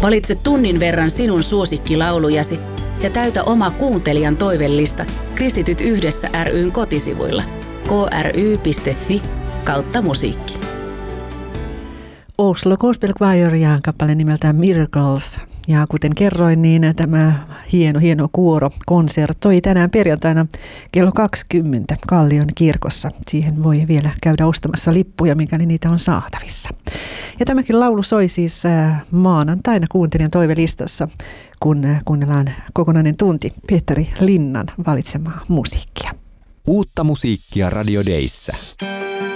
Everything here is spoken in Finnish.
Valitse tunnin verran sinun suosikkilaulujasi ja täytä oma kuuntelijan toivellista Kristityt yhdessä ry:n kotisivuilla kry.fi/musiikki. Oslo Gospel Choir ja kappale nimeltään Miracles. Ja kuten kerroin, niin tämä hieno kuoro konsertoi tänään perjantaina kello 20 Kallion kirkossa. Siihen voi vielä käydä ostamassa lippuja, mikäli niitä on saatavissa. Ja tämäkin laulu soi siis maanantaina kuuntelijan toivelistassa, kun kuunnellaan kokonainen tunti Petteri Linnan valitsemaa musiikkia. Uutta musiikkia Radio Dayssä.